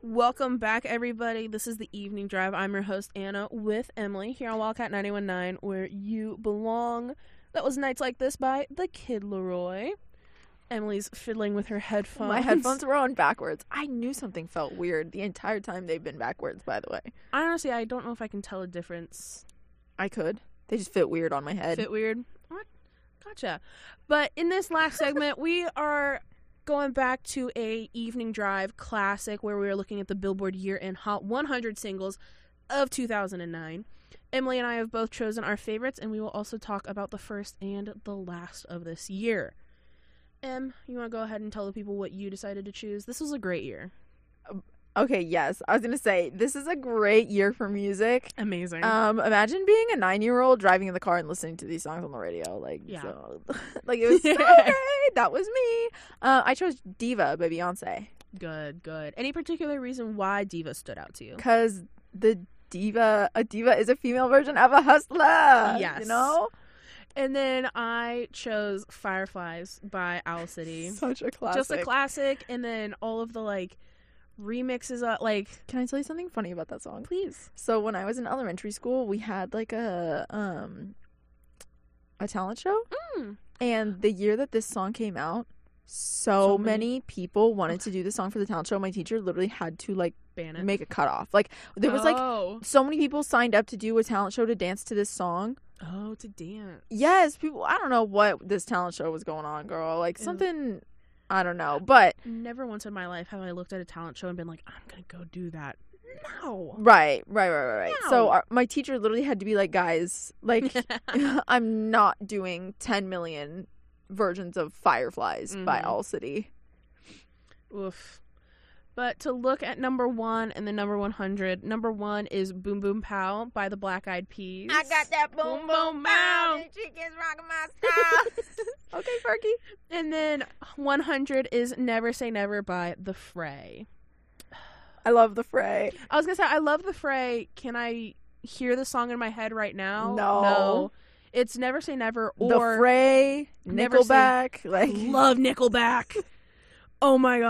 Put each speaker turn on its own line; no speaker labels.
Welcome back, everybody. This is the Evening Drive. I'm your host, Anna, with Emily, here on Wildcat 91.9, where you belong. That was Nights Like This by The Kid Laroi. Emily's fiddling with her headphones.
My headphones were on backwards. I knew something felt weird the entire time they've been backwards, by the way.
Honestly, I don't know if I can tell a difference.
I could. They just fit weird on my head.
Fit weird? What? Gotcha. But in this last segment, we are going back to a Evening Drive classic where we are looking at the Billboard Year-End Hot 100 singles of 2009. Emily and I have both chosen our favorites, and we will also talk about the first and the last of this year. Em, you want to go ahead and tell the people what you decided to choose? This was a great year.
Okay, yes. I was going to say, this is a great year for music.
Amazing.
Imagine being a 9-year-old driving in the car and listening to these songs on the radio.
Yeah.
So, it was so great. That was me. I chose Diva by Beyonce.
Good. Any particular reason why Diva stood out to you?
Because a diva is a female version of a hustler.
Yes.
You know?
And then I chose Fireflies by Owl City.
Such a classic.
Just a classic. And then all of the, remixes of,
Can I tell you something funny about that song?
Please.
So when I was in elementary school, we had, a talent show. And the year that this song came out, so many people wanted to do the song for the talent show. My teacher literally had to,
ban it.
make a cutoff. There was, so many people signed up to do a talent show to dance to this song.
Oh, to dance.
Yes, people, I don't know what this talent show was going on, girl. Something, I don't know, but.
Never once in my life have I looked at a talent show and been like, I'm going to go do that. No.
Right.
No.
So my teacher literally had to be like, guys, I'm not doing 10 million versions of Fireflies by Owl City.
Oof. But to look at number 1 and the number 100, number 1 is Boom Boom Pow by the Black Eyed Peas.
I got that boom boom pow, and she gets rocking my style. Okay, Fergie.
And then 100 is Never Say Never by The Fray.
I love The Fray.
I was going to say, I love The Fray. Can I hear the song in my head right now?
No.
It's Never Say Never or
The Fray, Nickelback.
Love Nickelback. Oh my God.